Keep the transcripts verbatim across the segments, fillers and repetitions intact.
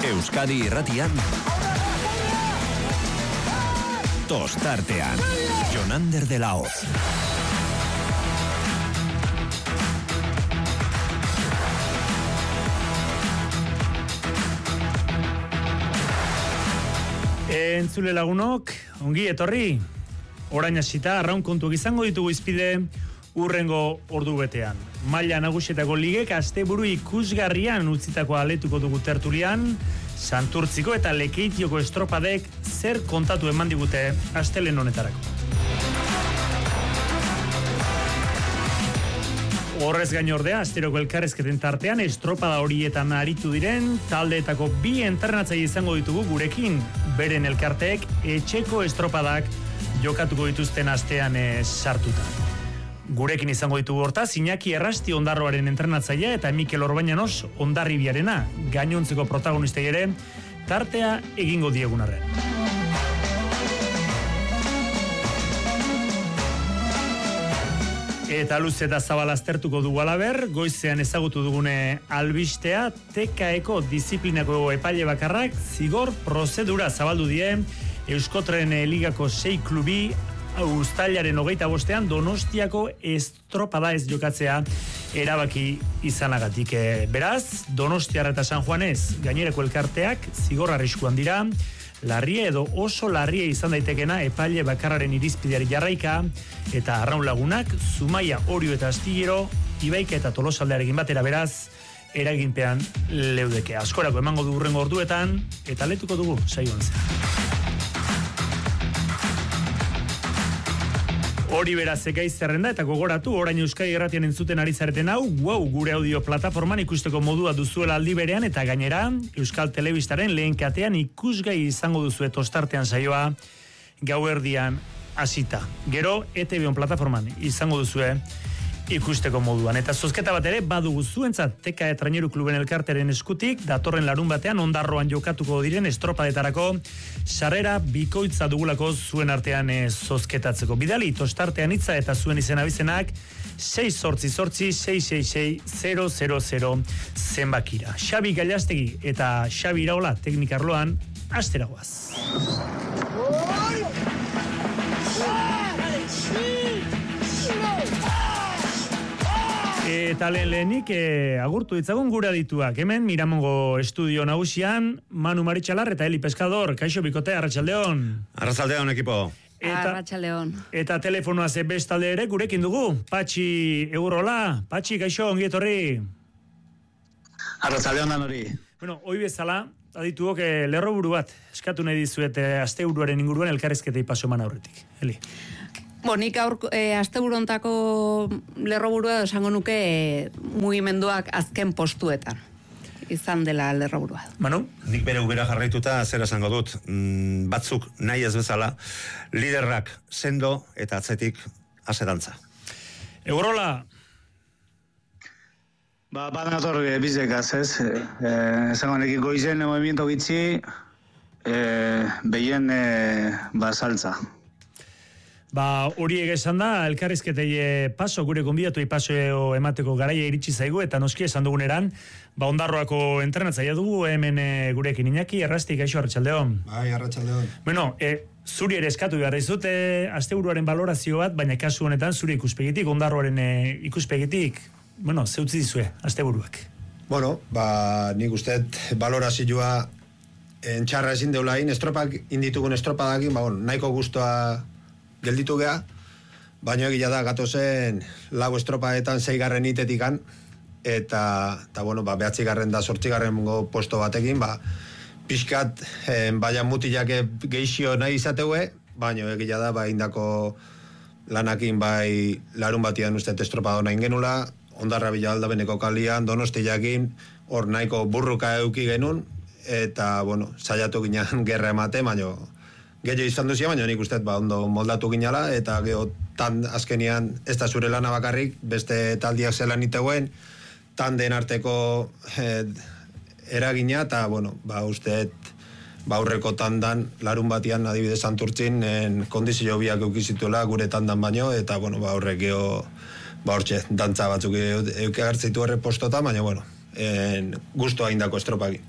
Euskadi Irratian Tostartean Jon Ander de la Hoz. Entzule lagunok, ongi etorri. Orain hasita arraun kontuak izango ditugu izpide urrengo ordu betean. Maila nagusietako ligek asteburu ikusgarrian utzitako aletuko dugu tertulian, Santurtziko eta Lekeitioko estropadek zer kontatu eman digute astelehen honetarako. Horrez gain ordea, asteroko elkarrezketen tartean estropada horietan aritu diren taldeetako bi entrenatzaile izango ditugu gurekin. Beren elkarteek etxeko estropadak jokatuko dituzten astean e, sartuta. Gurekin izango ditugu hortaz, Iñaki Errasti Ondarroaren entrenatzailea eta Mikel Orbañanos Ondarribiarena, gainontzeko protagonistei ere tartea egingo diegun arren. Eta luze eta zabal aztertuko dugu alaber, goizean ezagutu dugune albistea, tekaeko disiplinako epaile bakarrak zigor prozedura zabaldu die Euskotren Ligako sei klubi uztailaren hogeita bostean Donostiako estropada ez jokatzea erabaki izanagatik. Beraz, Donostiarra eta San Juanes gainerako elkarteak zigor arriskuan dira, larria edo oso larria izan daitekena epaile bakarraren irizpideari jarraika, eta arraun lagunak Zumaia, Orio eta Astillero, Ibaika eta Tolosaldearekin batera, beraz eraginpean leudeke. Askorako emango du hurrengo orduetan eta letuko dugu saioan zen. Hori beraz ekaiz zerrenda eta gogoratu, orain Euskadi Irratian entzuten ari zareten hau, wow, gure audio plataforman ikusteko modua duzuela aldi berean, eta gainera Euskal Telebistaren lehen katean ikusgai izango duzue Tostartean saioa gauerdian hasita. Gero E T V on plataforman izango duzue ikusteko moduan. Eta zozketa bat ere badugu zuentzat, Teka Traineru Kluben elkarteren eskutik, datorren larun batean Ondarroan jokatuko diren estropadetarako sarrera bikoitza dugulako zuen artean e, zozketatzeko. Bidali Tostartean hitza eta zuen izen abizenak sei zortzi zortzi sei sei sei zero zero zero zenbakira. Xabi Gailastegi eta Xabi Iraola teknikarloan asteragoaz. Eta lehen lehenik e, agurtu ditzagun gure adituak. Hemen Miramongo estudio nagusian Manu Maritxalar eta Eli Pescador. Kaixo bikote, arratsaldeon. Arratsaldeon ekipo. Eta, arratsaldeon. Eta telefonoa ze bestalde ere gurekin dugu. Patxi Egurola. Patxi, kaixo, ongi etorri. Arratsaldeon dan hori. Bueno, hoi bezala, adituok e, lerroburu bat eskatu nahi dizuet e, asteburuaren inguruan elkarrezketei paso eman aurretik. Eli. Bo, nik aur, e, asteburontako lerroburua esango nuke e, mugimenduak azken postuetan izan dela lerroburua. Manu? Nik bere ubera jarraituta zera esango dut, mm, batzuk nahi ez bezala, liderrak sendo eta atzetik asedantza. Egurola? Ba, banator e, bizekaz, ez? E, esango neki goizen movimiento gitzi, e, behien e, ba, saltza. Ba, hori egesan da, elkarrizketei paso, gure gonbidatu paso emateko garaia iritsi zaigu, eta noski esan duguneran, ba, Ondarroako entrenatzaia dugu, hemen e, gurekin Iñaki, Errasti, gaixo, arratsaldeon. Bai, arratsaldeon. Bueno, e, zuri ere eskatu behar dizute asteburuaren balorazio bat, baina kasu honetan zuri ikuspegitik, Ondarroaren e, ikuspegitik, bueno, zeutzi dizue, asteburuak. Bueno, ba, nik usteet balorazioa entxarra ezin deulain, estropak, inditugun estropadakin, ba, bueno, nahiko guztua gelditu geha, baina egia da gatozen lau estropaetan zeigarren itetikan, eta, eta bueno, ba, behatzigarren da sortzigarren posto batekin, ba, pixkat, eh, baina mutilak geixio nahi izateue, baina egia da, ba, indako lanakin bai larun batian uste estropada nahi genula, Ondarra Bilalda beneko kalian, Donostiakin, hor nahiko burruka euki genuen, eta, bueno, saiatu ginean gerra emate, baina gehiago izan duzia, baina nik uste ba, ondo moldatu ginala, eta geho tan azkenian ez da zure lana bakarrik, beste taldiak zelan iteguen, tan den arteko eh, eragina, eta, bueno, ba, usteet, ba, aurreko tandan, larun batian, adibidez Santurtzin, en kondizio biak eukizituela gure tandan baino, eta, bueno, ba, horrek geho, ba, hortxe, dantza batzuk eukagartzitu horre postota, baina, bueno, en, guztua indako estropaki.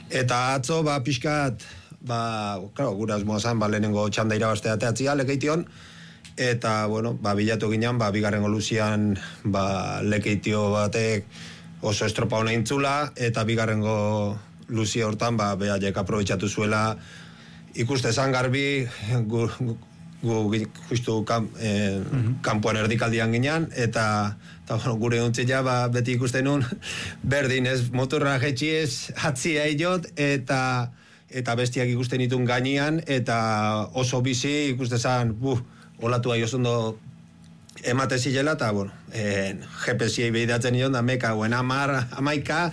Eta atzo, ba, pixkat, ba, claro, gura asmoa zan, ba, lehenengo txanda irabaztea teatzia, lekeition, eta, bueno, ba, bilatu ginean, ba, bigarrengo luzian, ba, lekeitio batek oso estropa hona intzula, eta bigarrengo luzia hortan, ba, behaiek aprobetxatu zuela, ikuste zan garbi, gu, gu, gu justu kam, eh, mm-hmm. kanpoan erdikaldian ginean, eta, eta bueno, gure duntzila, ba, beti ikusten nun, berdin ez, motorra jetxi ez, hatzia eiot, eta, eta bestiak ikusten ditun gainean, eta oso bizi ikuste zan, buh, olatu gai osondo emate zilela, eta, bueno, eh, G P S-ei behidatzen nion, da meka, guen amar, amaika,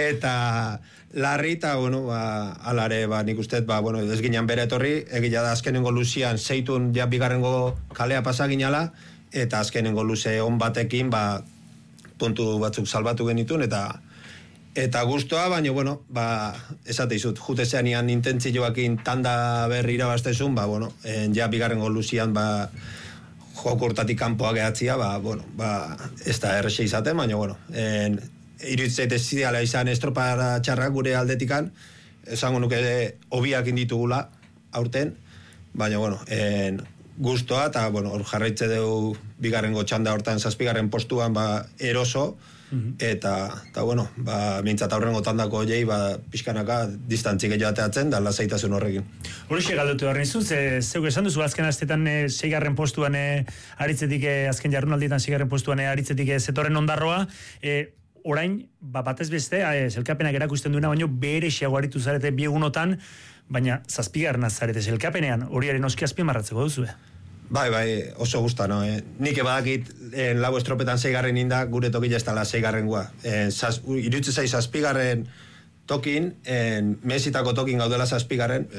eta larri, eta, bueno, ba, alare, ba, nik uste, ba, bueno, ez ginean bere etorri, egila da azkenengo luzian, zeitun, ja, bigarrengo kalea pasaginala, eta azkenengo luze on batekin, ba, puntu batzuk salbatu genitun, eta eta guztua, baina, bueno, ba, esate izut, jute zeanian intentzioakin tanda berri irabaztezun, ba, bueno, en, ja, bigarrengo luzian, ba, joko urtatik kanpoa gehatzia, ba, bueno, ba, ez da errexe izaten, baina, bueno, en, iruditzeit ez zideala izan estropara txarrak gure aldetikan, esango nuke hobiak inditugula aurten, baina, bueno, en, guztua, eta, bueno, hor jarraitze dugu bigarrengo txanda hortan zazpigarren postuan, ba, eroso, mm-hmm. eta, eta, bueno, ba, mintzat aurrengo tandako jei, ba, pixkanaka distantzik joateatzen, da lasaitasun horrekin. Horixe galdutu behar nizu, ze, zeuk esan duzu azken astetan e, seigarren postuan e, aritzetik, e, azken jarrunaldietan seigarren postuan e, aritzetik e, zetorren ondarroa, e, orain, ba, batez beste, e, zelkapenak erakusten duena, baino bere xeago aritu zarete biegunotan, baina zazpigarna zarete zelkapenean, horiaren oski azpimarratzeko duzue. Bai, bai, oso gusta, no? Eh? Nik badakit, eh, lau estropetan seigarren inda, gure toki ez dala seigarren gua. Eh, Irutze zaiz zazpigarren tokin, eh, mesitako tokin gaudela zazpigarren,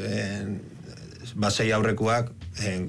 eh, ba, sei aurrekuak, eh,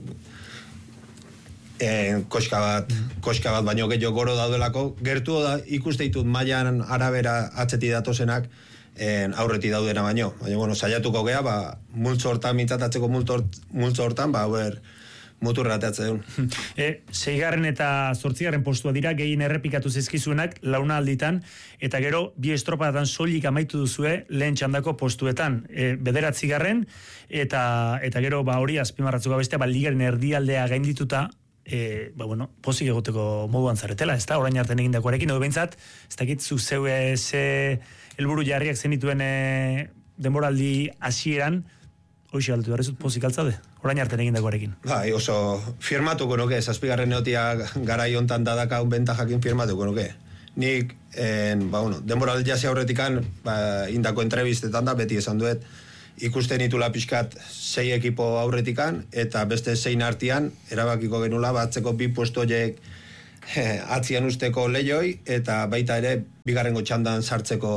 eh, koska bat, koska bat, baino gehiago goro daudelako, gertu da ikuste ditut mailan arabera atzeti datozenak, en aurreti daudena baino. Baina, bueno, saiatuko gea, ba, multzo hortan, mintzatatzeko multzo hortan, ba, ber, muturra ateatze duen. E, seigarren eta zortzigarren postua dira, gehien errepikatu zizkizuenak, launa alditan, eta gero, bi estropatan soilik amaitu duzue, lehen txandako postuetan. E, bederatzigarren, eta, eta gero, ba, hori azpimarratzuko bestea, ba, ligaren erdialdea gaindituta, E, ba, bueno, pozik egoteko moduan zaretela, ez da, orain artean egindakoarekin, edo behintzat, ez dakit, zu zeue ze helburu jarriak zenituen e, denboraldi hasieran, hoxe galtu behar ezut pozik altzade, orain artean egindakoarekin. Bai, oso firmatuko nuke, zazpigarren neotia garai hontan dadaka un bentajakin firmatuko nuke. Nik, en, ba, bueno, denboraldi jasi aurretikan, ba, indako entrevistetan da, beti esan duet, ikusten itula pixkat sei ekipo aurretikan, eta beste zein artian, erabakiko genula, batzeko bi puesto horiek eh, atzian usteko lehioi, eta baita ere, bigarrengo txandan sartzeko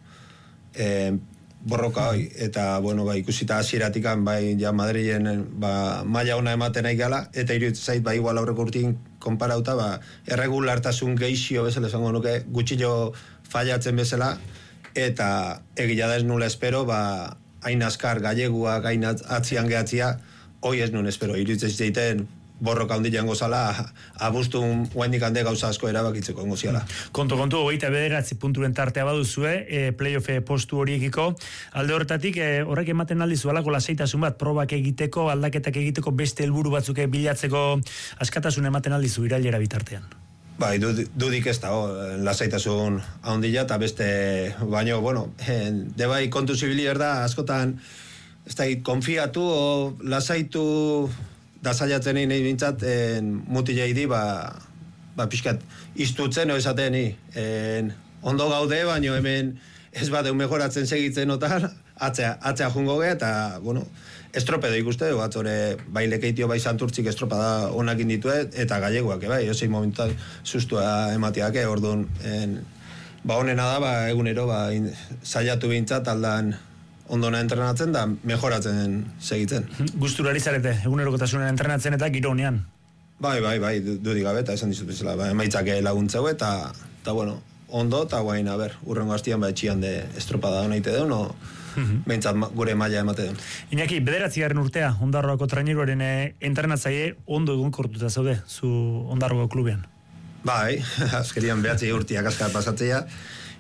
eh, borroka hoi, eta, bueno, ba, ikusita hasieratikan, bai, ja, Madrilen, ba, maila ona ematen nahi gala, eta iruditzen zait, ba, igual aurreko urtin konparauta, ba, erregulartasun geixio bezala, esango nuke, gutxillo fallatzen bezala, eta egila da ez nula espero, ba, hain askar galleguak, hain atzian gehatzia, hoi ez nun espero, iruditzen ziteiten borroka handian gozala, abustun guendik hande gauza asko erabakitzeko goziala. Konto, kontu, hogeita bederatzi punturen tartea baduzue, e, playoff postu horiekiko, alde horretatik, e, horrek ematen aldizu alako lasaitasun bat, probak egiteko, aldaketak egiteko, beste helburu batzuk bilatzeko askatasun ematen aldizu irailera bitartean. Bai, dudik ez da, oh, lasaitasun handila, eta beste, baino, bueno, de bai kontu zibilier da, askotan, ez da, konfiatu, o lasaitu, da zaiatzen nahi bintzat, mutilei di, ba, ba, pixkat, iztutzen, o esaten, en, ondo gaude, baino hemen ez badeu mejoratzen segitzen otar, atzea, atzea jungo ge, eta, bueno, estropedo ikuste, batzore, bai lekeitio, bai santurtzik estropada onakin ditue, eta galleguak, bai, osei momentuan sustua ematiak, orduan, en, ba, honena da, ba, egunero, ba, in, saiatu bintzat, aldan ondona entrenatzen, da, mejoratzen segitzen. Gustura zarete, egunerokotasunen entrenatzen eta giro honean. Bai, bai, bai, dudik gabe, eta esan dizut bezala, ba, emaitzake laguntzeu, eta, eta, bueno, ondo, eta guain, a ber, urrengo hastian, ba, etxian de estropada honaite deun, o, behintzat gure maila emate duen. Iñaki, bederatzigarren urtea, Ondarroako traineruaren entrenatzaile ondo egonkortuta zaude, zu Ondarroako klubean. Bai, azkerian behatzi urtiak askar pasatzea,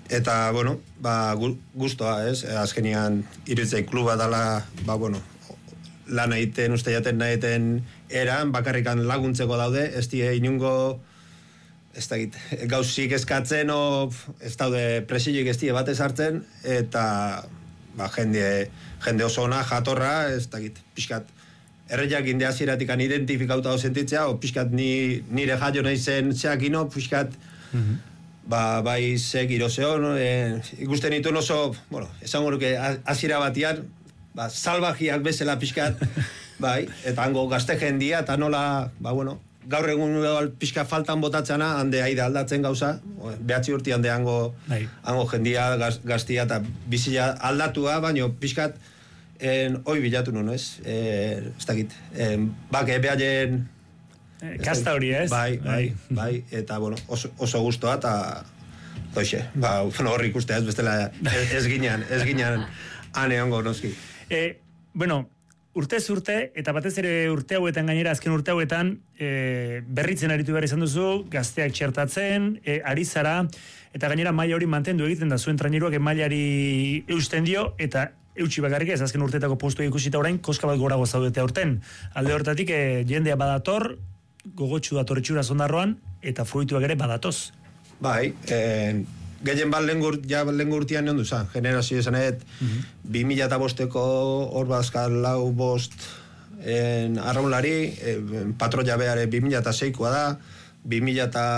Eta, bueno, ba, guztua, ez? Azkenian, iruditzei kluba dala, ba, bueno, lan egiten, uste jaten nahiten eran, bakarrikan laguntzeko daude, ez die inungo, ez da git, gauzik eskatzen, o, ez daude presioik ez die batez hartzen, eta, ba, jende, jende oso ona, jatorra, ez da git, pixkat, erreiak inde aziratikan identifikauta hau sentitzea, o pixkat ni, nire jaio nahi zen zeakino, pixkat, mm-hmm. Ba, bai ze girozeo, no? E, ikusten dituen oso, bueno, esango nuke hasiera batian, ba, salvajiak bezala pixkat, bai, eta hango gazte jendia, eta nola, ba, bueno, gaur egun pixka faltan botatzena, hande aida aldatzen gauza, behatzi urti hande hango, hango jendia, gaz, gaztia, eta bizila aldatua, baino pixkat, en, oi bilatu nun, ez? E, ez dakit, en, bake behaien, Kasta hori, ez? Bai, bai, bai, eta, bueno, oso, oso guztua, eta doixe, ba, bueno, horri ikustea ez bestela, ez, ez ginean, ez ginean, ane hongo, noski. E, bueno, urtez urte, eta batez ere urte hauetan gainera, azken urte hauetan, e, berritzen aritu behar izan duzu, gazteak txertatzen, e, ari zara, eta gainera maila hori mantendu egiten da, zuen traineruak mailari eusten dio, eta eutxi bakarrik ez, azken urteetako postu ikusita orain, koska bat gorago zaudete aurten. Alde hortatik, e, jendea badator, gogotxu dator etxura zondarroan, eta fruituak ere badatoz. Bai, eh, gehien bat lengur, ja lengurtian neon duzan, generazio esanet, mm-hmm. bi mila eta bosteko hor bazkal lau bost en, arraunlari, eh, patroia beare bi mila eta seikoa da, bi mila eta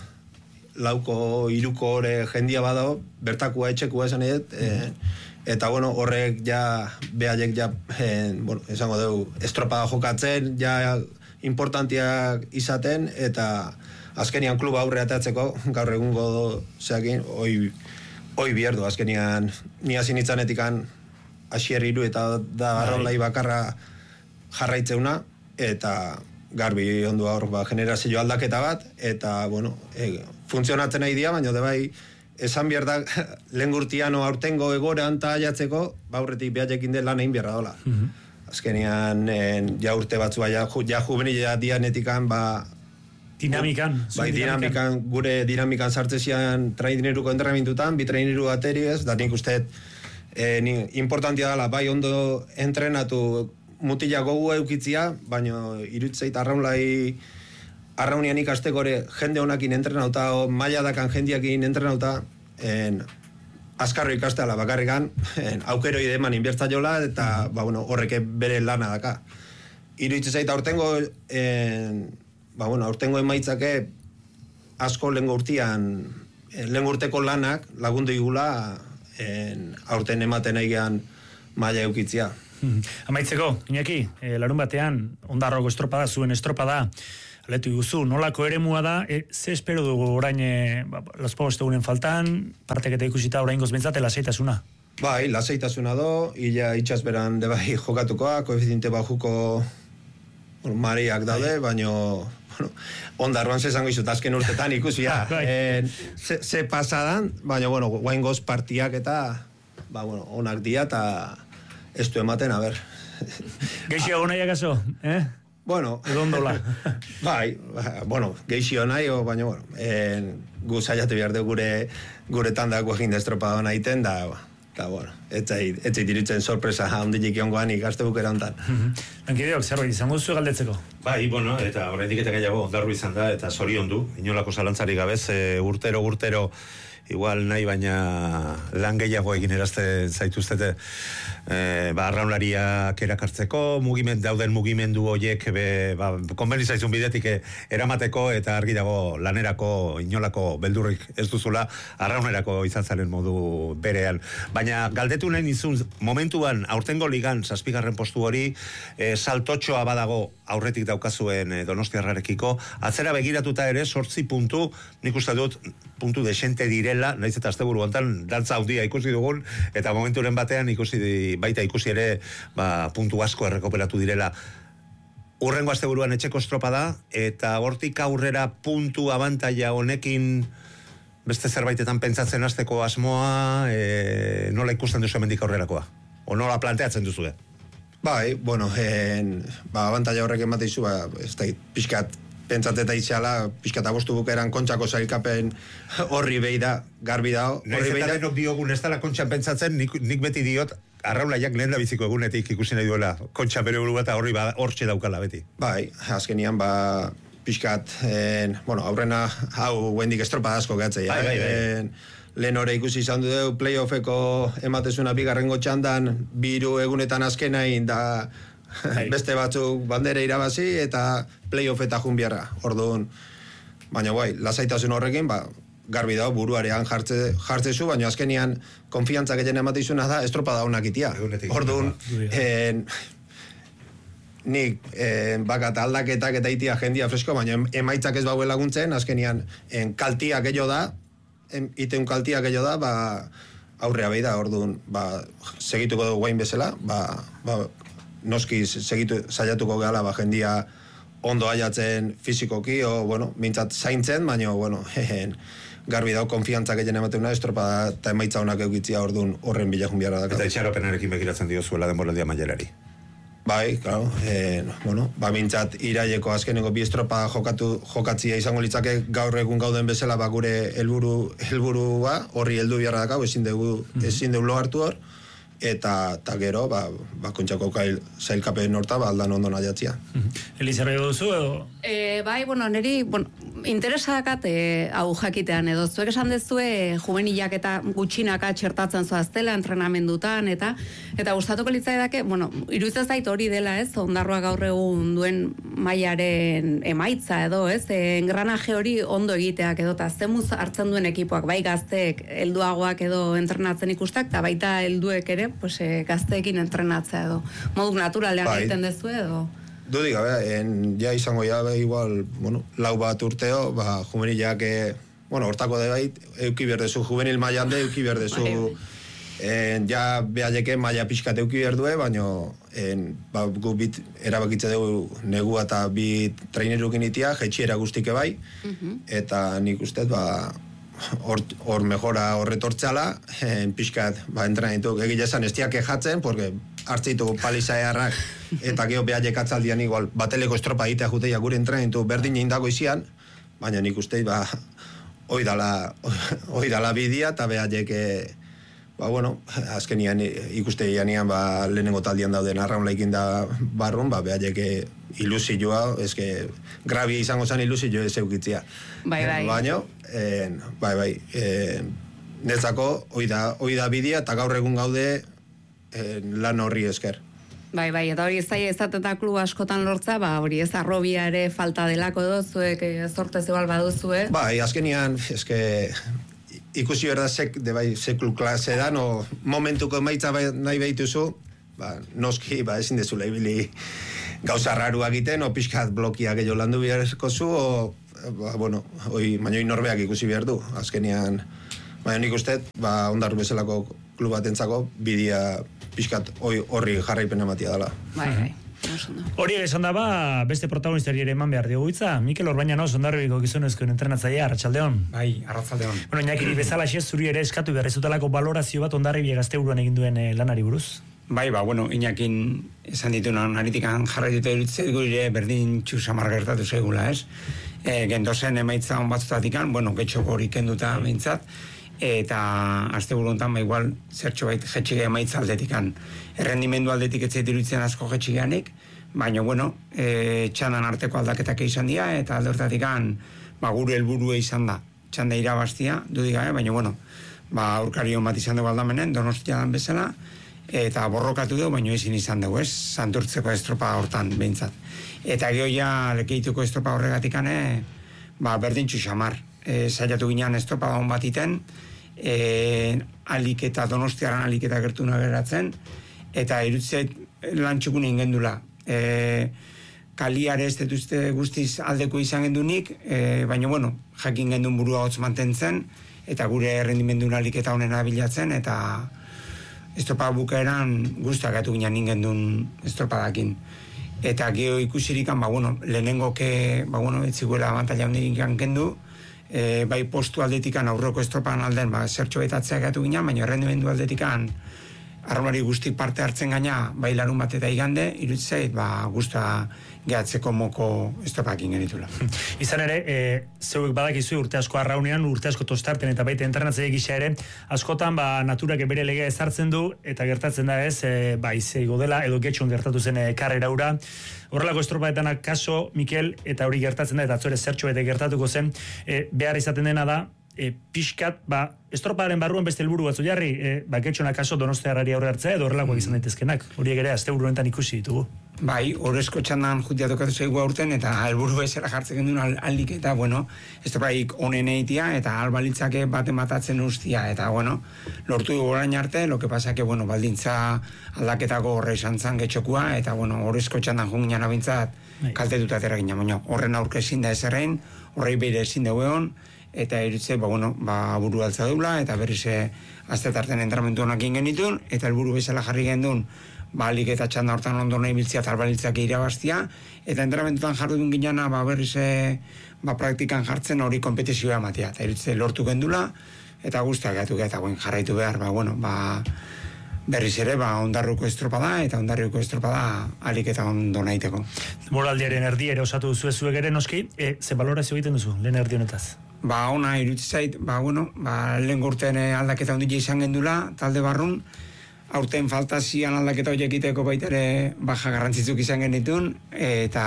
lauko iruko hore jendia badao, bertakua etxekua esanet, mm-hmm. eh, eta bueno, horrek ja, behaiek ja, eh, bueno, esango dugu, estropada jokatzen, ja, importantiak izaten, eta azkenian kluba aurre atatzeko, gaur egungo zeakin, oi, oi bierdu, azkenian ni hasi nitzanetikan asier hiru eta da arraunlai bakarra jarraitzeuna, eta garbi ondu hor ba, generazio aldaketa bat, eta bueno, e, funtzionatzen nahi dia, baina de bai, esan behar da, lehen gurtiano aurtengo egoran eta aiatzeko, ba aurretik behatekin den lan egin beharra dola. Mm-hmm. Azkenian, en, ja urte batzua, ja, ja juvenila dianetikan, ba... Dinamikan. Bai, dinamikan, gure dinamikan sartzezian traineruko entrenamentutan, bi traineru ateri ez, da nik uste, eh, importantia dela, bai ondo entrenatu mutila gogu eukitzia, baina irutzeit arraunlai, arraunian ikasteko ere jende honakin entrenauta, o maila dakan jendiakin entrenauta, en, azkarro ikasteala bakarrikan, en, aukero ideman inbertza jola, eta ba, bueno, horreke bere lana daka. Iruditzen zait aurtengo, en, ba, bueno, aurtengo emaitzake asko lengo urtian, lengo urteko lanak lagundu igula en, aurten ematen aigean maila eukitzia. Amaitzeko, Iñaki, e, larun batean, ondarroko estropada, zuen estropada, aletu iguzu, nolako eremua da, e, ze espero dugu orain, e, ba, laspo egunen faltan, parteketa ikusita orain gozbentzate, lasaitasuna? Bai, lasaitasuna do, illa itxasberan de bai jokatukoa, koefiziente bajuko bueno, mariak daude, baino bueno, ondarroan zezango izut, azken urtetan ikusia, en, ze, ze pasadan, baina, bueno, guain goz partiak eta, ba, bueno, onak dia, eta ez du ematen, a ber. Geixio nahi akaso, eh? Bueno, edondola. Bai, bueno, geixio nahi, o, baina, bueno, en, gu saiatu behar dugu gure, gure tandako egin destropada naiten, da, eta, bueno, etzai, etzai diritzen sorpresa handilik ongoan ikaste bukera hontan. Lankideok, zerbait izango duzu galdetzeko? Bai, bueno, eta oraindik eta gehiago ondarru izan da, eta zorion du, inolako zalantzarik gabez, e, urtero, urtero, igual nahi baina lan gehiago egin erazte zaituztete e, ba, arraunlariak erakartzeko, mugiment, dauden mugimendu horiek be, ba, konbeni zaizun bidetik eramateko eta argi dago lanerako inolako beldurrik ez duzula arraunerako izan zaren modu berean. Baina galdetu nahi nizun momentuan aurtengo ligan zazpigarren postu hori e, saltotxoa badago aurretik daukazuen e, Donostiarrarekiko, atzera begiratuta ere sortzi puntu, nik uste dut puntu desente direla, naiz eta asteburu hontan dantza handia ikusi dugun, eta momenturen batean ikusi baita ikusi ere ba, puntu asko errekoperatu direla. Urrengo asteburuan etxeko estropada, eta hortik aurrera puntu abantaila honekin beste zerbaitetan pentsatzen hasteko asmoa, e, nola ikusten duzu hemendik aurrerakoa? O nola planteatzen duzu? Bai, bueno, en, ba, abantaila horrek ematen izu, ba, ez da, pixkat pentsatzeta itxala, pixka eta bostu bukeran kontxako zailkapen horri behi da, garbi da. Naiz eta denok diogun ez dela kontxan pentsatzen, nik, nik beti diot, Arraulaiak lehen da biziko egunetik ikusi nahi duela, kontxa bere buru eta horri ba, hortxe daukala beti. Bai, azkenian, ba, pixkat, en, bueno, aurrena, hau, guendik estropa asko gehatzea. Bai, bai, bai. En, lehen hori ikusi izan du, playoffeko ematezuna bigarrengo txandan, biru egunetan azkenain, da beste batzuk bandera irabazi, eta playoff eta junbiarra. Orduan, baina guai, lasaitasun horrekin, ba, garbi dago buruarean jartze, jartzezu, baina azkenian konfiantza gehien emateizuna da estropada honak itia. Orduan, en, nik en, bakat aldaketak eta itia jendia fresko, baina emaitzak ez baue laguntzen, azkenian en, kaltia gehiago da, en, iteun kaltia gehiago da, ba, aurrea behi da, orduan, ba, segituko dugu guain bezala, ba, ba, noski segitu, saiatuko gehala, ba, jendia ondo aiatzen fizikoki, o, bueno, mintzat zaintzen, baina, bueno, jehen, garbi dago konfiantzak egin emateuna estropada eta emaitza honak eukitzia orduan horren bilakun biharra da. Eta itxaropenarekin begiratzen diozuela denboraldia mailerari. Bai, claro, eh, bueno, ba mintzat iraileko azkeneko bi estropada jokatu jokatzia izango litzake gaur egun gauden bezala ba gure helburu helburua horri heldu biharra da, ezin dugu ezin dugu lo hartu hor eta ta gero ba ba kontxako kail sailkapen horta ba aldan ondo naiatzia. Elizarri duzu edo Eh, bai, bueno, neri, bueno, interesa dakat eh, hau jakitean edo zuek esan dezue juvenilak eta gutxinaka txertatzen zoaztela entrenamendutan eta eta gustatuko litzaidake, bueno, iruditzen zait hori dela, ez? Ondarroa gaur egun duen mailaren emaitza edo, ez? E, engranaje hori ondo egiteak edo ta zemuz hartzen duen ekipoak, bai gazteek helduagoak edo entrenatzen ikustak eta baita helduek ere, pues e, gazteekin entrenatzea edo. Modu naturalean Bai. egiten dezue edo Dudik, gabe, en, ja izango ja, be, igual, bueno, lau bat urteo, ba, juvenilak, eh, bueno, hortako de bait, euki berdezu, juvenil mailan de, euki berdezu, en, ja, behaieke maila pixkat euki berdue, baina, en, ba, gu bit, erabakitze dugu negua eta bi trainerukin itia, jetxiera guztike bai, eta nik ustez, ba, hor, hor mejora horretortzala, en, pixkat, ba, entrenaituk, egile esan ez diak ejatzen, porque hartzitu palizaearrak, eta geho behaiek atzaldian igual, bateleko estropa egitea juteia gure entrenaitu berdin indago izian, baina nik ustez, ba, hoi dala, hoi dala bidia, eta behaiek, ba, bueno, azkenian ikuste janean, ba, lehenengo taldian dauden arraunlaikin da barrun, ba, behaiek ilusioa, eske, grabia izango zen ilusio ez eukitzia. Bai, bai. Baina, en, bai, bai, en, netzako, hoi da, hoi da bidia, eta gaur egun gaude en, lan horri esker. Bai, bai, eta hori zaila izateta klub askotan lortza, ba, hori ez arrobia ere falta delako edo, zuek eh, zortez igual baduzue. Bai, azkenian, eske, ikusi berda sek, de bai, seklu klase da, no, momentuko emaitza bai, nahi behituzu, ba, noski, ba, ezin dezula ibili gauza rarua egiten, o pixkat blokia gehiago landu biharko zu, o, ba, bueno, oi, baina hoi norbeak ikusi behar du, azkenian, baina nik uste, ba, ondarru bezalako klub batentzako, bidia pixkat horri jarraipen ematia dela. Bai, bai. Hori esan da ba, beste protagonistari ere eman behar dugu hitza. Mikel Orbaina no, Ondarribiko gizonezkoen entrenatzailea, arratsaldeon. Bai, arratsaldeon. Bueno, Iñaki bezala xe zuri ere eskatu behar ezutelako balorazio bat Ondarribi Gazteuruan egin duen eh, lanari buruz. Bai, ba, bueno, Iñakin esan ditunan aritikan jarraituta iruditzen gure berdin txusamar gertatu segula, ez? E, gendozen emaitza on batzutatikan, bueno, getxoko hori kenduta behintzat, eta aste buruntan, ba, igual, zertxo bait jetxige emaitza aldetikan. Errendimendu aldetik ez zait iruditzen asko jetxigeanik, baina, bueno, e, txandan arteko aldaketak izan dira, eta alde hortatikan, ba, gure helburua izan da, txanda irabaztia, dudik gabe, baina, bueno, ba, aurkarion bat izan dugu aldamenen, Donostia dan bezala, eta borrokatu dugu, baina ezin izan dugu, ez? Santurtzeko estropa hortan, behintzat. Eta geho ja, lekeituko estropa horregatikane, ba, berdintxu xamar. E, saiatu ginean estropa hon bat iten, e, alik eta Donostiaran alik eta gertu nageratzen, eta irutzeit lan txukun ingendula. E, kaliare ez detuzte guztiz aldeko izan gendunik, e, baina, bueno, jakin gendun burua hotz mantentzen, eta gure errendimendun alik eta honena bilatzen, eta estropa bukaeran guztak gatu ginen ingendun estropadakin. Eta geho ikusirikan, ba, bueno, lehenengo ke, ba, bueno, etziguela abantaila hondirik kendu, e, bai postu aldetikan aurroko estropan alden, ba, zertxo betatzea gatu ginen, baina errendimendu aldetikan arrolari guztik parte hartzen gaina, bai larun bat eta igande, irutzeit, ba, guztua gehatzeko moko estropakin genitula. Izan ere, e, zeuek badakizu urte asko arraunean, urte asko tostarten eta baita entrenatzaile gisa ere, askotan ba, naturak bere legea ezartzen du, eta gertatzen da ez, e, ba, izeigo dela, edo getxon gertatu zen e, karrera ura. Horrelako estropaetanak kaso, Mikel, eta hori gertatzen da, eta atzore zertxo eta gertatuko zen, e, behar izaten dena da, E, pixkat, ba, estroparen barruan beste helburu batzu jarri, e, ba, getxonak kaso donostiarrari aurre hartzea, edo horrelakoak izan daitezkenak. Horiek ere, azte honetan ikusi ditugu. Bai, horrezko txandan jutia tokatu zaigu aurten, eta helburu bezala jartzen gendun aldik, eta, bueno, estropaik onen eitia, eta albalitzake baten batatzen ustia, eta, bueno, lortu dugu orain arte, lo que pasa que, bueno, baldintza aldaketako horre izan zan getxokua, eta, bueno, horrezko txandan junginan abintzat, kaltetuta atera gina, baina, horren aurke ezin da ezerrein, horrei beire ezin dugu egon, eta irutze, ba, bueno, ba, buru altza deula, eta berriz aztetarten entramentu honak genitun, eta helburu bezala jarri gendun, ba, alik eta txanda hortan ondo nahi biltzia, talbalitzak irabaztia, eta entramentuan jarri duen ginana, ba, berriz, ba, praktikan jartzen hori kompetizioa ematea, eta irutze lortu gendula, eta guztiak gatu eta guen jarraitu behar, ba, bueno, ba, berriz ere, ba, ondarruko estropada, eta ondarruko estropada alik eta ondo nahiteko. Moraldiaren erdi ere osatu duzu zuek ere noski, e, ze balorazio egiten duzu, lehen erdi honetaz? Ba, ona irutzi zait, ba, bueno, ba, lehen gorten aldaketa ondile izan gendula, talde barrun, aurten faltazian aldaketa horiek egiteko baita ere baja garrantzitsuk izan genitun, eta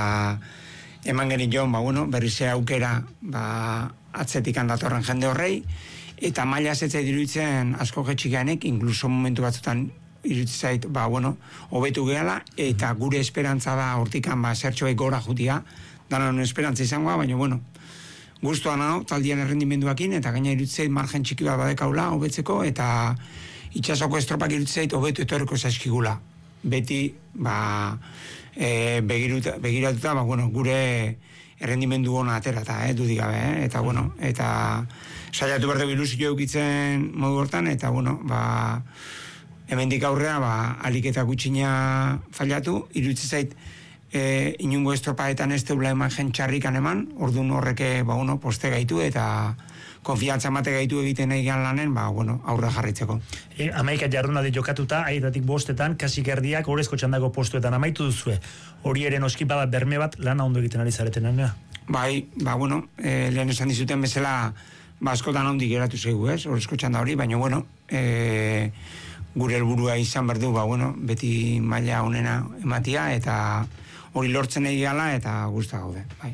eman genitun, ba, bueno, berrize aukera, ba, atzetik handatorren jende horrei, eta maila zetzai diruditzen asko getxikanek, inkluso momentu batzutan irutzi zait, ba, bueno, hobetu gehala, eta gure esperantza da hortikan, ba, zertxoek gora jutia, danan esperantza izangoa, baina, bueno, guztuan hau, taldian errendimenduakin, eta gaina irutzeit margen txiki bat badekaula, hobetzeko, eta itxasoko estropak irutzeit hobetu etorriko zaskigula. Beti, ba, e, begiratuta, begiratuta, ba, bueno, gure errendimendu hona aterata, eh, dudik gabe, eh, eta, bueno, eta saiatu behar dugu ilusio eukitzen modu hortan, eta, bueno, ba, hemendik aurrea, ba, alik eta gutxina fallatu, irutzeit, E, inungo estropaetan ez teula eman jentxarrikan eman, orduan horreke, ba, bueno, poste gaitu eta konfiantza mate gaitu egiten egian lanen, ba, bueno, aurra jarritzeko. E, Amaika jardunaldi jokatuta, aietatik bostetan, kasik erdiak horrezko txandako postuetan amaitu duzue. Hori ere noski bada berme bat lana ondo egiten ari zareten anea. Bai, ba, bueno, e, lehen esan dizuten bezala, ba, askotan ondik geratu zaigu, ez, horrezko txanda hori, baina, bueno, e, gure helburua izan berdu, ba, bueno, beti maila honena ematia, eta hori lortzen egala eta guzta gaude, bai.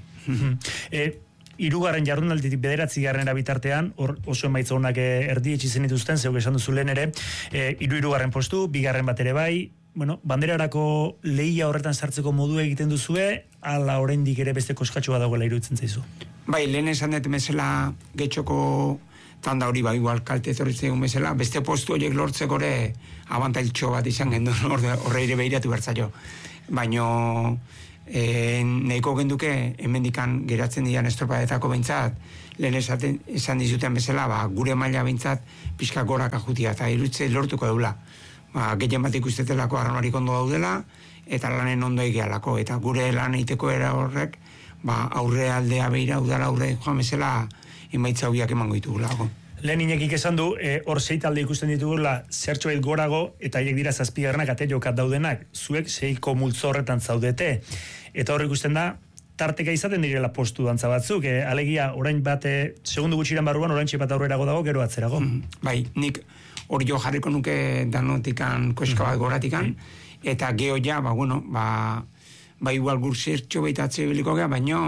e, Hirugarren jardunalditik bederatzi garrenera bitartean, hor oso emaitza honak erdi etxizen dituzten, zeuk esan duzu lehen ere, e, hiru hirugarren postu, bigarren bat ere bai, bueno, banderarako lehia horretan sartzeko modu egiten duzue, ala oraindik ere beste koskatxoa dagoela iruditzen zaizu? Bai, lehen esan dut bezala getxoko tanda hori, bai, igual kalte etorritzen bezala, beste postu horiek lortzeko ere abantailtxo bat izan gendu, horre ere behiratu bertzaio. Baina e, nahiko genduke hemendikan geratzen dian estropaetako behintzat, lehen esaten, esan dizuten bezala, ba, gure maila behintzat pixka gorak ajutia, eta irutze lortuko deula. Ba, gehien bat ikustetelako arraunarik ondo daudela, eta lanen ondo egialako, eta gure lan egiteko era horrek, ba, aurre aldea behira, udara aurre joan bezala, emaitza hobiak emango ditugulako. Lehen inekik esan du, hor e, sei talde ikusten ditugula zertxoet gorago, eta haiek dira zazpigarrenak ate jokat daudenak, zuek seiko multzo horretan zaudete. Eta hor ikusten da, tarteka izaten direla postu dantza batzuk, e, alegia orain bate, segundu gutxiran barruan, orain txipat aurrerago dago, gero atzerago. Mm, bai, nik hor jo jarriko nuke danotikan, koska bat goratikan, eta geho ja, ba, bueno, ba, ba igual gur zertxo behitatze biliko gea, baino,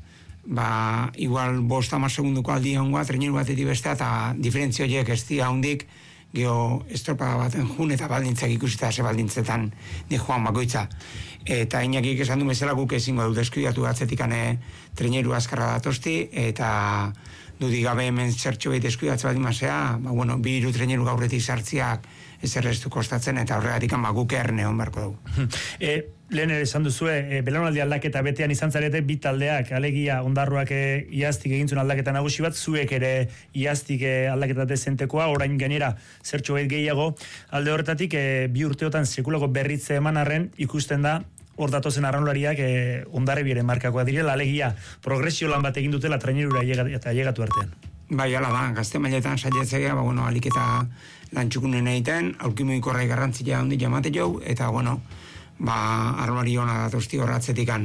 ba, igual bost hamar segunduko aldi hongoa, treneru batetik bestea, eta diferentzio horiek ez dira hundik, geho estropa baten jun, eta baldintzak ikusita ze baldintzetan di joan bakoitza. Eta inakik esan du bezala guk ezingo dut deskuidatu atzetikane treneru azkarra datosti, eta dudik gabe hemen zertxo behit deskuidatze bat imazea, ba, bueno, bi hiru treneru gaurretik sartziak ez erreztu kostatzen, eta horregatik ba, guk erne hon beharko dugu. E, lehen ere esan duzue, e, belaunaldi aldaketa betean izan zarete, bi taldeak, alegia ondarruak e, iaztik egintzun aldaketa nagusi bat, zuek ere iaztik e, aldaketa dezentekoa, orain gainera zertxo behit gehiago, alde horretatik e, bi urteotan sekulako berritze eman arren, ikusten da, hor datozen arraunlariak e, ondarri biren markakoa direla, alegia progresio lan bat egin dutela trainerura eta llegatu artean. Bai, ala da, gazte mailetan saiatzea, ba, bueno, alik eta lantxukunen egiten, aurkimoikorrai garrantzia handi jamate jau, eta, bueno, ba, armari hona datozti horratzetikan.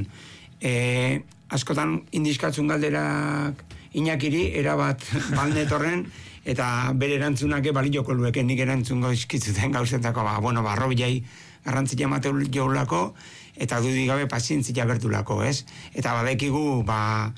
E, askotan indiskatzun galderak Iñakiri, erabat balnetorren, eta bere erantzunak balioko lueken nik erantzun gauzkitzuten gauzetako, ba, bueno, ba, robilei garrantzia emate jaulako, eta dudik gabe pazientzia bertulako, ez? Eta badekigu, ba,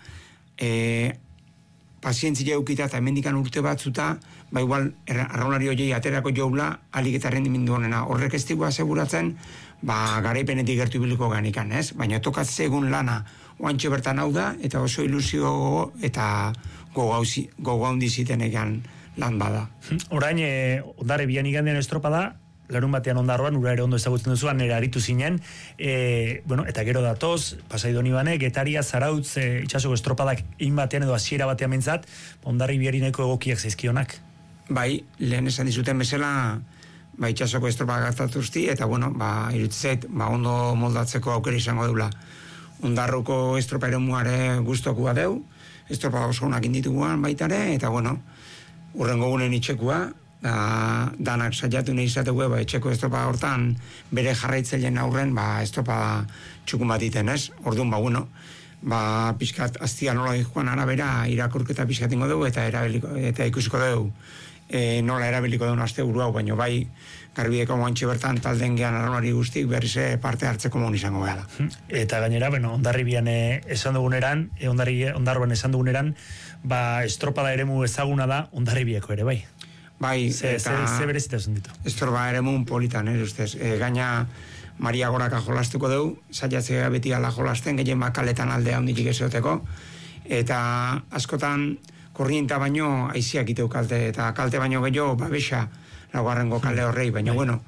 e, pazientzia eukita eta hemendikan urte batzuta, ba igual, arraunari horiei aterako jaula, alik eta rendimendu honena. Horrek ez digu aseguratzen, ba, garaipenetik gertu biliko ganikan, ez? Baina tokatze egun lana, oantxo bertan hau da, eta oso ilusio gogo, eta gogo handi ziten egan lan bada. Orain, eh, ondare bian igandean estropada, larun batean ondarroan, ura ere ondo ezagutzen duzuan, nire aritu zinen, e, bueno, eta gero datoz, pasai doni bane, Getaria, Zarautz, e, itxasoko estropadak in batean edo hasiera batean mentzat, ondarri biarineko egokiak zaizkionak. Bai, lehen esan dizuten bezala, ba, itxasoko estropadak gartatuzti, eta bueno, ba, irutzet, ba, ondo moldatzeko aukera izango deula. Ondarruko estropa ere muare guztokua deu, estropa oso honak indituguan baitare, eta bueno, urrengo gunen itxekua, da, danak saiatu nahi izategu, ba, etxeko estropa hortan bere jarraitzaileen aurren, ba, estropa txukun bat iten, ez? Orduan, ba, bueno, ba, pixkat aztia nola joan arabera irakurketa pixkat ingo dugu, eta, erabiliko, eta ikusiko dugu e, nola erabiliko dugu azte buru hau, baina bai, garbieko moantxe bertan talden gehan arraunari guztik berrize parte hartzeko mon izango behala. Eta gainera, bueno, ondarribian e, esan duguneran, e, ondarri, ondarroan esan duguneran, ba, estropada eremu ezaguna da ondarribieko ere, bai. Bai, ze, eta... Ze, ze berezitasun ditu. Estropa ere mun politan, eh, ustez. E, gaina Maria Goraka jolastuko dugu, saiatzea beti ala jolasten, gehien bakaletan aldea honditik ezeoteko, eta askotan korrienta baino aiziak iteu kalte, eta kalte baino gehiago babesa laugarrengo kale horrei, baina, bueno,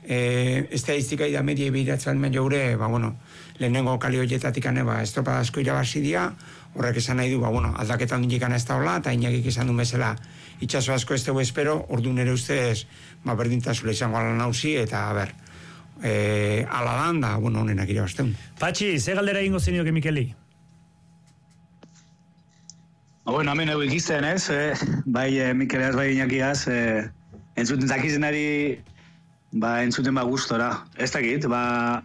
e, estadistika da media biratzen men jaure, ba, bueno, lehenengo kale horietatik ane, ba, estropa asko irabazi dira, horrek esan nahi du, ba, bueno, aldaketa hondikan ez da hola, eta Iñakik esan du bezala, itxaso asko ez dugu espero, ordu nere ustez, ba, berdintasula izango ala nauzi, eta, a ber, e, ala dan da, bueno, honenak irabazten. Patxi, ze galdera ingo zenioke Mikeli? Bueno, hemen hau ikizten ez, eh? bai eh, Mikeleaz, bai Iñakiaz, eh, entzuten dakizenari, ba, entzuten ba gustora. Ez dakit, ba,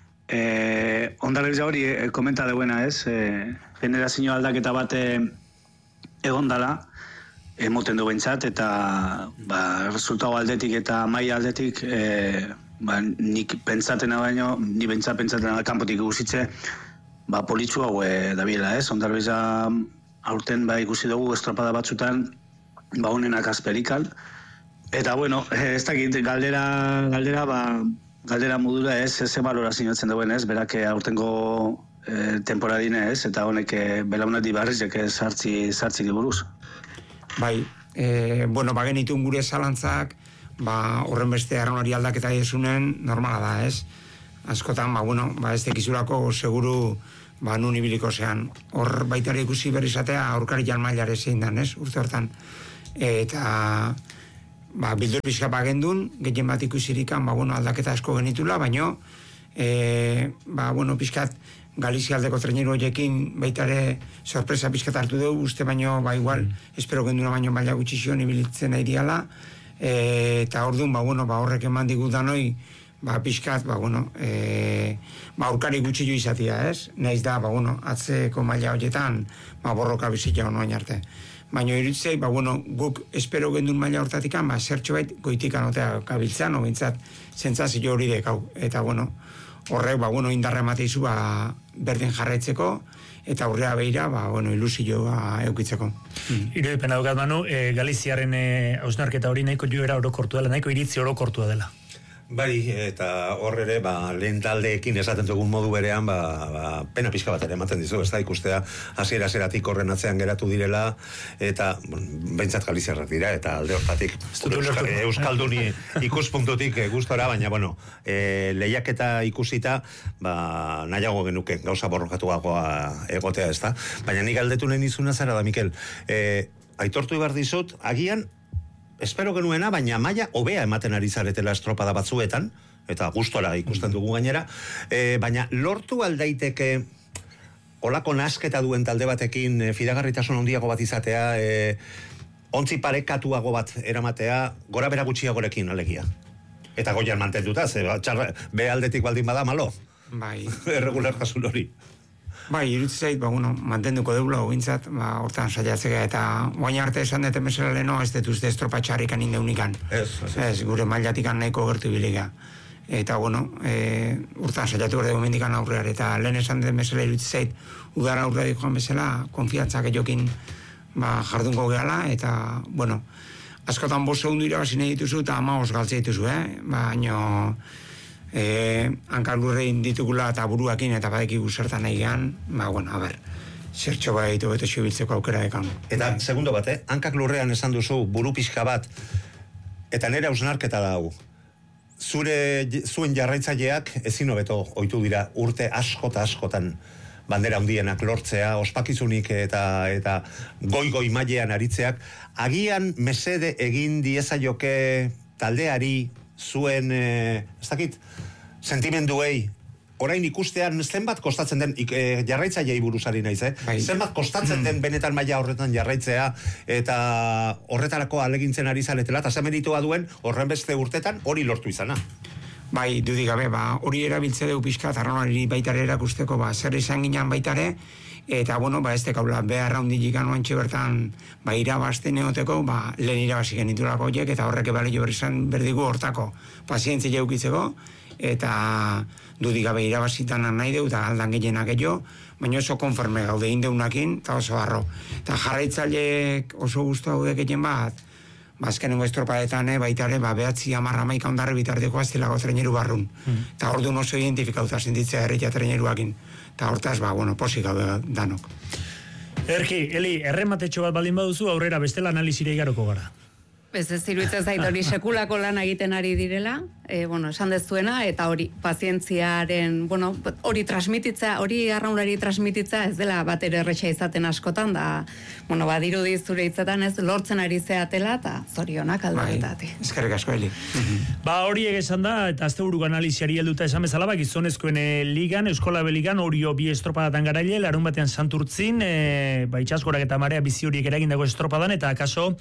eh, ondarribza hori eh, komenta deuena ez, eh, generazio aldaketa bat eh, egondala, emoten du bentsat, eta ba, resultatu aldetik eta maila aldetik, eh, ba, nik pentsatena baino, ni bentsat pentsatena kanpotik guzitze, ba, politxu hau eh, dabiela ez, ondarribza aurten ba ikusi dugu estropada batzutan ba honenak asperikal eta bueno, ez dakit galdera galdera ba galdera modura ez ze balora sinatzen duen ez berak aurtengo e, temporadine ez eta honek belaunaldi barrizek sartzi sartzi buruz. Bai, e, bueno, ba genitun gure zalantzak, ba horren beste arraunari aldaketa esunen normala da, ez? Askotan, ba bueno, ba ez tekizulako seguru ba, nun ibiliko zean. Hor baitare ikusi berrizatea aurkari jan mailare zein dan, ez? Urte hortan. Eta, ba, bildur pixka bagendun, gehien bat ikusirikan, ba, bueno, aldaketa asko genitula, baino, e, ba, bueno, pixkat Galizia aldeko treneru horiekin baitare sorpresa pixkat hartu dugu, uste baino, ba, igual, mm. espero genduna baino maila gutxi zion ibilitzen nahi diala, e, eta orduan, ba, bueno, ba, horrek eman digu danoi, ba, pixkat, ba, bueno, e, ba, aurkari gutxi jo izatia, ez? Naiz da, ba, bueno, atzeko maila horietan, ba, borroka bizitza honoain arte. Baina iritzei, ba, bueno, guk espero gendun maila hortatikan, ba, zertxo bait, goitikan otea kabiltzan, o bintzat, zentzazio hori dekau. Eta, bueno, horrek, ba, bueno, indarra emateizu, ba, berdin jarraitzeko, eta aurrea behira, ba, bueno, ilusioa eukitzeko. Mm. Irudipen daukat, Manu, e, Galiziaren e, hausnarketa hori nahiko joera orokortu dela, nahiko iritzi orokortua dela. Bai, eta hor ere, ba, lehen taldeekin esaten dugun modu berean, ba, ba, pena pixka bat ere ematen dizu, ez da, ikustea hasiera hasieratik horren atzean geratu direla, eta, bon, behintzat Galiziarrak dira, eta alde hortatik, Euskal, Euskalduni ikuspuntutik e, gustora, baina, bueno, e, lehiaketa ikusita, ba, nahiago genuke, gauza borrokatuagoa egotea, ez da, baina nik galdetu nahi nizuna zara da, Mikel, e, aitortu ibar dizut, agian, espero genuena, baina maila hobea ematen ari zaretela estropada batzuetan, eta gustora ikusten dugu gainera, e, baina lortu aldaiteke olako nasketa duen talde batekin e, fidagarritasun handiago bat izatea, e, ontzi parekatuago bat eramatea, gora bera gutxiagorekin alegia. Eta goian mantenduta, ze be aldetik baldin bada malo. Bai. Erregulartasun hori. Bai, iruditzen zait, ba, bueno, mantenduko deula, ogintzat, ba, hortan saiatzea, eta guain arte esan dut emesela leheno, ez dut uste estropa txarrikan indeunikan. Ez, ez. Ez, gure mailatikan nahiko gertu biliga. Eta, bueno, e, urtan saiatu gara dugu mendikan aurrear, eta lehen esan dut emesela iruditzen zait, udara aurreadik joan bezala, konfiantzak ejokin, ba, jardunko gehala, eta, bueno, askotan bost segundu irabazine dituzu, eta ama os galtze dituzu, eh? Baina, Eh, hankak lurrein ditugula eta buruakin eta badekigu zertan nahi gehan, ba, bueno, a ber, zertxo baitu bete xubiltzeko aukera ekan. Eta, segundo bat, eh? Hankak lurrean esan duzu, buru pixka bat, eta nire hausnarketa da hau. Zure, zuen jarraitzaileak ezin hobeto ohitu dira urte asko eta askotan bandera handienak lortzea, ospakizunik eta eta goi-goi mailean aritzeak, agian mesede egin diezaioke taldeari, zuen, eh, ez dakit, sentimenduei, orain ikustean zenbat kostatzen den, eh, jarraitzailei buruzari naiz, eh? Bai. Zenbat kostatzen den benetan maila horretan jarraitzea, eta horretarako alegintzen ari zaretela, eta zen meritua duen horren beste urtetan hori lortu izana. Bai, dudik gabe, ba, hori erabiltze dugu pixka, arraunari baitare erakusteko, ba, zer izan ginen baitare, eta, bueno, ba, ez tekaula, beharra hundilik anuantxe bertan, ba, irabazten egoteko, ba, lehen irabazik genitulako horiek, eta horrek ebale jo izan berdigu hortako, pazientzia jaukitzeko, eta dudik gabe irabazitan nahi dugu, eta aldan gehienak gehiago, baina oso konferme gaude indeunakin, eta oso harro. Eta jarraitzaileek oso guztu haude gehien bat, ba, azkenengo estropadetan, eh, baita ere, ba, behatzi amarra maika ondarri bitarteko aztilako treneru barrun. Eta mm. orduan oso identifikauta zinditzea herritia treneruakin. Eta hortaz, ba, bueno, posik hau danok. Erki, Eli, errematetxo bat baldin baduzu, aurrera bestela analizire igaroko gara. Ez ez iruditzen zait hori sekulako lan egiten ari direla, e, bueno, esan dezuena, eta hori pazientziaren, bueno, hori transmititza, hori arraunari transmititza ez dela bat ere erretxa izaten askotan, da, bueno, badirudi zure hitzetan ez lortzen ari zeatela, eta zorionak aldaketatik. Bai, eskerrik asko, Eli. Ba, hori egesan da, eta asteburuko analiziari helduta esan bezala, ba, gizonezkoen e, ligan, Euskola Beligan, orio bi estropadatan garaile, larun batean Santurtzin, e, ba, itxaskorak eta marea bizi horiek eragindako estropadan, eta akaso,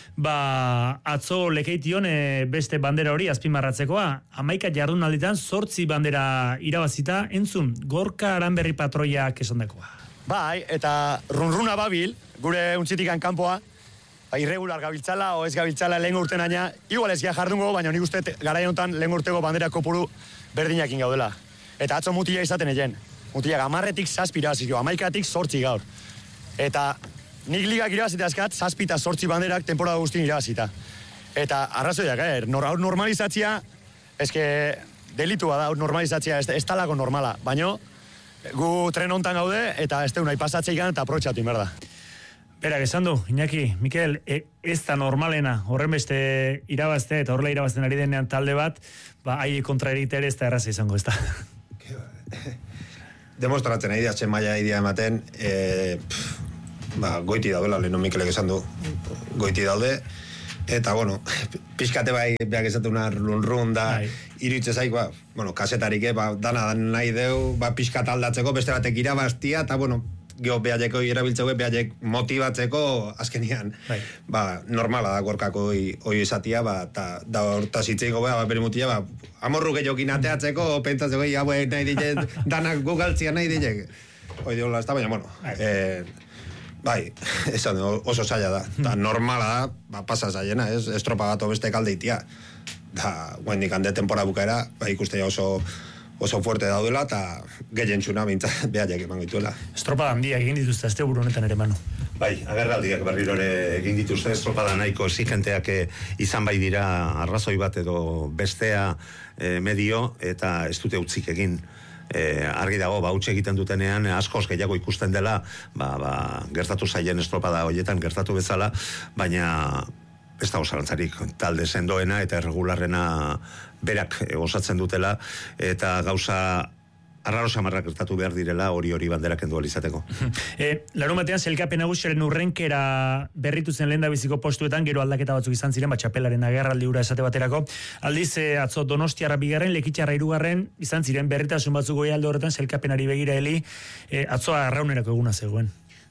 ba, atzo lekeition e, beste bandera hori azpimarratzekoa. Hamaika jardunalditan zortzi bandera irabazita, entzun, Gorka Aranberri patroiak esandakoa. Bai, eta runruna babil, gure untzitikan kanpoa, ba, irregular gabiltzala, o ez gabiltzala lehen urten aina, igual ez jardungo, baina nik uste garai honetan lehen urteko bandera kopuru berdinakin gaudela. Eta atzo mutila izaten egen. Mutila gamarretik zazpira zizio, hamaikatik zortzi gaur. Eta nik ligak irabazita askat, zazpita zortzi banderak temporada guztien irabazita. Eta arrazoiak, eh, nor, normalizatzia, eske delitua da, normalizatzia, ez, ez talako normala. Baina gu tren hontan gaude, eta ez teunai pasatzeikan eta aprotxatu inberda. Berak, esan du, Iñaki, Mikel, e, ez da normalena, horren beste irabazte, eta horrela irabazten ari denean talde bat, ba, aile kontra eritere ez da erraza izango, ez da. Demostratzen nahi diatzen maila idea ematen, e, pff, ba, goiti daudela, leheno Mikelek esan du, goiti daude, eta, bueno, pixkate bai, beak esatuna run-run da, iruitze zaik, ba, bueno, kasetarik, ba, dana nahi deu, ba, pixkat aldatzeko, beste batek irabaztia, eta, bueno, geho behaieko irabiltzeko, behaiek motibatzeko, azkenian, bai. Ba, normala da gorkako hoi esatia, ba, eta da horta zitzeiko beha, ba, bere mutia, ba, amorru gehiokin ateatzeko, pentsatzeko, hauek nahi ditek, danak gugaltzia nahi ditek. Hoi diola, ez da, baina, bueno, eh, bai, esan oso zaila da, eta normala da, ba, pasa zaiena, ez, estropa gato beste kaldeitia. Da, guen dikande tempora bukaera, ba, ikustea oso, oso fuerte daudela, eta gehien txuna bintzat behaiek eman gituela. Estropada handiak egin dituzte, azte buru honetan ere, Manu. Bai, agerraldiak berrirore egin dituzte, estropada nahiko exigenteak izan bai dira arrazoi bat edo bestea e, medio, eta ez dute utzik egin. E, argi dago, ba, utxe egiten dutenean, askoz gehiago ikusten dela, ba, ba, gertatu zaien estropada horietan, gertatu bezala, baina ez dago zalantzarik talde sendoena eta erregularrena berak osatzen dutela, eta gauza arraro samarrak gertatu behar direla hori hori banderak endu alizateko. E, larun batean, zelkapen nagusiaren urrenkera berritu zen lehen da biziko postuetan, gero aldaketa batzuk izan ziren, batxapelaren agerraldi hura esate baterako. Aldiz, e, atzo Donostiarra bigarren, Lekitxarra hirugarren izan ziren berritasun batzuk goi alde horretan, zelkapenari begira heli, e, atzoa arraunerako eguna zegoen.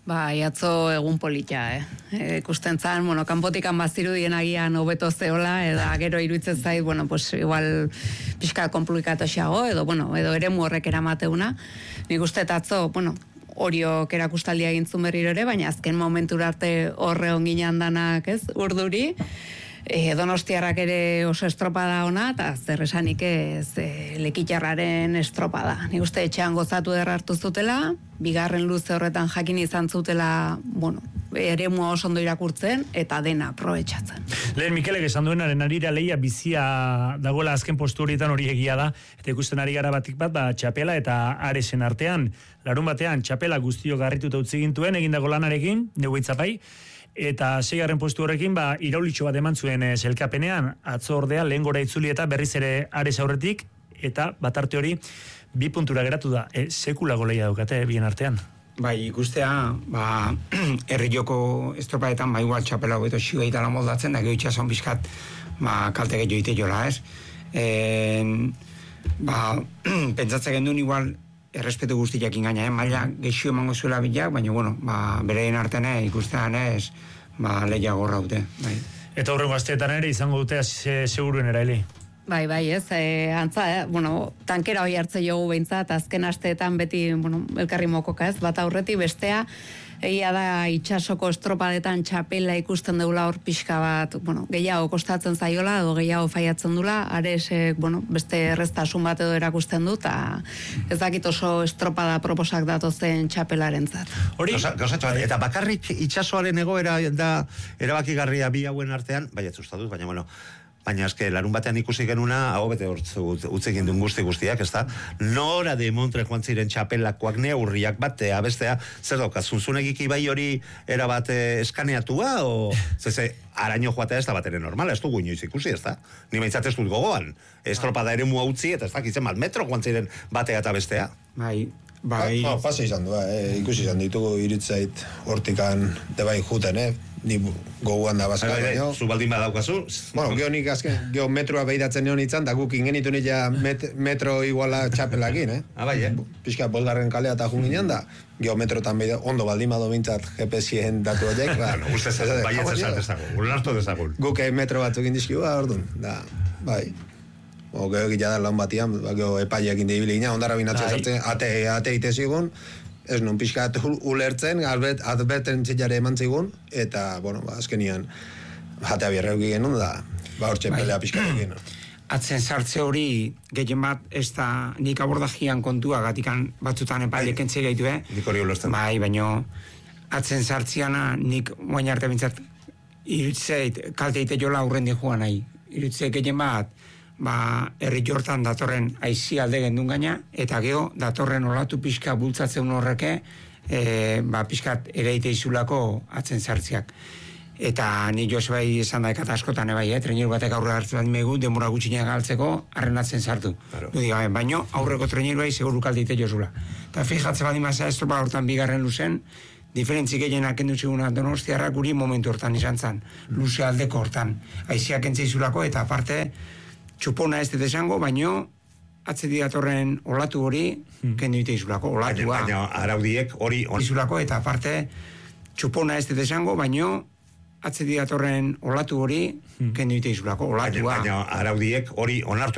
Ba, iatzo egun polita, eh? E, ikusten zan, bueno, kanpotikan bazirudien agian hobeto zeola, eta gero iruditzen zait, bueno, pues igual pixka komplikatoxeago, edo, bueno, edo eremu horrek eramateuna. Nik uste atzo, bueno, horiok erakustaldia egintzun berriro ere, baina azken momentura arte horre onginan danak, ez, urduri, E, donostiarrak ere oso estropada ona, eta zer esanik ez e, lekitxarraren estropada. Nik uste etxean gozatu derra hartu zutela, bigarren luze horretan jakin izan zutela, bueno, eremua oso ondo irakurtzen, eta dena aprobetxatzen. Lehen Mikelek esan duenaren arira lehia bizia dagoela azken postu horietan hori egia da, eta ikusten ari gara batik bat, ba, txapela eta aresen artean, larun batean txapela guztio garrituta utzi gintuen, egindako lanarekin, neu itzapai, eta seigarren postu horrekin, ba, iraulitxo bat eman zuen e, selkapenean, atzo ordea lehen gora itzuli eta berriz ere ares aurretik, eta bat arte hori bi puntura geratu da. E, sekula goleia daukate, bien artean. Bai, ikustea, ba, herri joko estropaetan, ba, igual txapela hobeto xio egitala moldatzen, da geho itxason bizkat, ba, kalte gehiago ite jola, ez? E, ba, pentsatzen gendun igual, errespetu guztiak ingaina, eh? Maila gexio emango zuela bilak, baina, bueno, ba, berein artene ikustean ez, ba, lehia gorra dute, bai. Eta horrengo asteetan ere izango dute se, seguruen eraili. Bai, bai, ez, e, antza, eh? bueno, tankera hoi hartze jogu behintzat, azken asteetan beti, bueno, elkarri mokoka ez, bat aurretik bestea, egia da itxasoko estropadetan txapela ikusten deula hor pixka bat, bueno, gehiago kostatzen zaiola, edo gehiago faiatzen dula, aresek, bueno, beste erreztasun bat edo erakusten du, eta ez dakit oso estropada proposak datozen txapelaren zat. Hori, eta bakarrik itxasoaren egoera da erabakigarria bi hauen artean, bai, ez usta dut, baina, bueno, baina eske larun batean ikusi genuna, hau bete utzi gindun guzti guztiak, ez da? Nora de Montre joan ziren txapelakoak neurriak batea, bestea, zer dauka, zunzunegik ibai hori erabat eskaneatua, o zeze, araño joatea ez da bat ere normala, ez dugu inoiz ikusi, ez da? Ni behintzat ez dut gogoan, estropada ere mua utzi, eta ez dakitzen mal metro joan ziren batea eta bestea. Bai, bai. Ba, pasa izan du, eh? Ikusi izan ditugu iritzait hortikan debai juten, eh? Ni goguan da bazka, baina... Zu baldin badaukazu? Bueno, geho nik azken, geho metroa behidatzen neon itzan, da guk ingenitu nila met, metro iguala txapelakin, eh? Ah, bai, eh? Pixka bolgarren kalea eta junginan da, geho metrotan behida, ondo baldin bado bintzat G P S-ien datu horiek, ba... Bueno, ustez, baietz esan dezagun, ulartu dezagun. Guk metro batzuk indizkiu, ba, orduan, da, bai... O, geho egila da lan batian, geho epaiak indibili gina, ondara binatzen zartzen, ate, ate ite zigun, ez nun pixkat ulertzen, albet, adberten txillare eman zigun, eta, bueno, ba, azkenian, jatea bierreuki genuen, da, ba, hortxe pelea pixkat egin. Atzen sartze hori, gehien bat, ez da nik abordajian kontua, gatikan batzutan epailek entze gaitu, eh? Nik hori ulertzen. Bai, baino, atzen sartziana, nik moain arte bintzat, irutzeit, kalte ite jola aurrendi joan nahi. Irutzeit gehien bat, ba, herri jortan datorren aizi alde gendun gaina, eta geho, datorren olatu pixka bultzatzen horreke, e, ba, pixkat ereite izulako atzen sartziak. Eta ni Josebai esan da ekat askotan ebai, eh? Treniru batek aurre hartzen bat megu, demora gutxinean galtzeko, arren atzen sartu. Claro. Nu diga, baino, aurreko treniru bai seguru kaldeite jozula. Eta fijatzen bat imazea estropa hortan bigarren luzen, diferentzik egienak endutxiguna Donostiarrak guri momentu hortan izan zen, luze aldeko hortan. Aiziak entzeizulako, eta aparte, txupona ez dut esango, baino atzedi datorren olatu hori hmm. kendu ite izulako, olatua. Baina, baina araudiek hori... On... Izulako, eta aparte txupona ez dut esango, baino atzedi datorren olatu hori hmm. kendu ite izulako, olatua. Baina, baina araudiek hori onartu